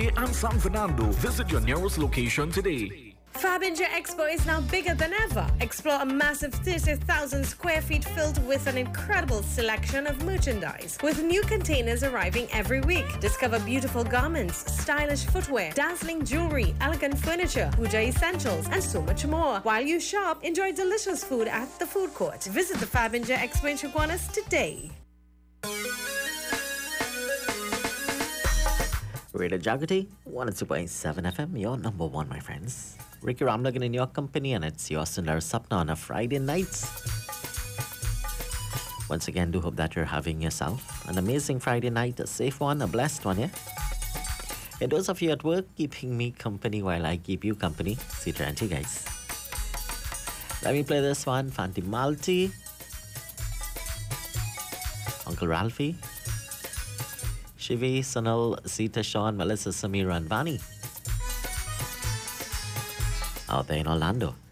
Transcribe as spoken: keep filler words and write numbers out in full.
Cavite and San Fernando. Visit your nearest location today. Fabinja Expo is now bigger than ever. Explore a massive thirty thousand square feet filled with an incredible selection of merchandise, with new containers arriving every week. Discover beautiful garments, stylish footwear, dazzling jewelry, elegant furniture, puja essentials, and so much more. While you shop, enjoy delicious food at the food court. Visit the Fabinja Expo in Chaguanas today. Radio Jagati, one oh two point seven F M, your number one, my friends. Ricky Ramlagan in your company, and it's your Sundar Sapna on a Friday night. Once again, do hope that you're having yourself an amazing Friday night, a safe one, a blessed one, yeah? And those of you at work, keeping me company while I keep you company. See you, guys. Let me play this one, Fanti Malti, Uncle Ralphie, Shivi, Sunil, Sita, Sean, Melissa, Samira, and Vani. Out there in Orlando.